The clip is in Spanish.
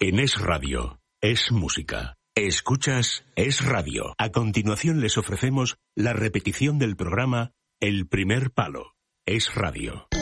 En Es Radio, es música. Escuchas Es Radio. A continuación les ofrecemos la repetición del programa El Primer Palo. Es Radio.